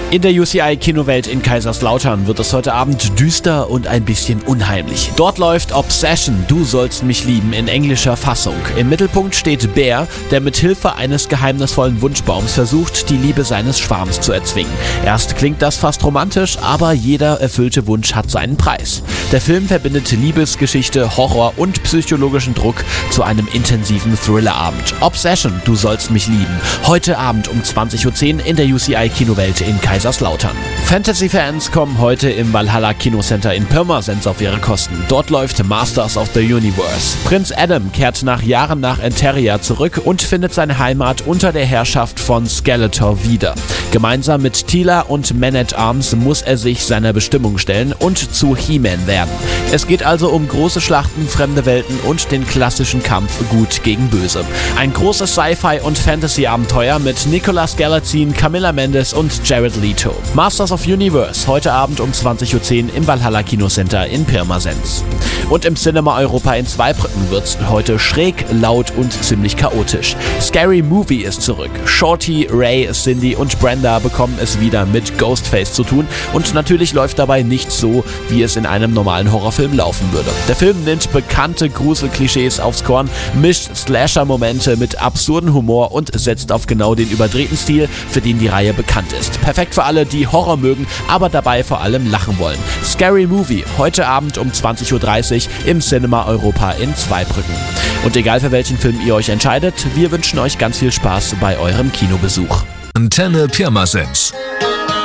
In der UCI Kinowelt in Kaiserslautern wird es heute Abend düster und ein bisschen unheimlich. Dort läuft Obsession, du sollst mich lieben, in englischer Fassung. Im Mittelpunkt steht Bear, der mit Hilfe eines geheimnisvollen Wunschbaums versucht, die Liebe seines Schwarms zu erzwingen. Erst klingt das fast romantisch, aber jeder erfüllte Wunsch hat seinen Preis. Der Film verbindet Liebesgeschichte, Horror und psychologischen Druck zu einem intensiven Thrillerabend. Obsession, du sollst mich lieben. Heute Abend um 20:10 Uhr in der UCI Kinowelt in Kaiserslautern. Fantasy-Fans kommen heute im Valhalla Kinocenter in Pirmasens auf ihre Kosten. Dort läuft Masters of the Universe. Prinz Adam kehrt nach Jahren nach Eteria zurück und findet seine Heimat unter der Herrschaft von Skeletor wieder. Gemeinsam mit Teela und Man-at-Arms muss er sich seiner Bestimmung stellen und zu He-Man werden. Es geht also um große Schlachten, fremde Welten und den klassischen Kampf Gut gegen Böse. Ein großes Sci-Fi- und Fantasy-Abenteuer mit Nicolas Galitzine, Camilla Mendes und Jared Leto. Masters of Universe, heute Abend um 20:10 Uhr im Valhalla Kinocenter in Pirmasens. Und im Cinema Europa in Zweibrücken wird's heute schräg, laut und ziemlich chaotisch. Scary Movie ist zurück. Shorty, Ray, Cindy und Brenda bekommen es wieder mit Ghostface zu tun und natürlich läuft dabei nichts so, wie es in einem normalen Horrorfilm laufen würde. Der Film nimmt bekannte Gruselklischees aufs Korn, mischt Slasher-Momente mit absurden Humor und setzt auf genau den überdrehten Stil, für den die Reihe bekannt ist. Perfekt für alle, die Horror mögen, aber dabei vor allem lachen wollen. Scary Movie, heute Abend um 20:30 Uhr im Cinema Europa in Zweibrücken. Und egal für welchen Film ihr euch entscheidet, wir wünschen euch ganz viel Spaß bei eurem Kinobesuch. Antenne Pirmasens.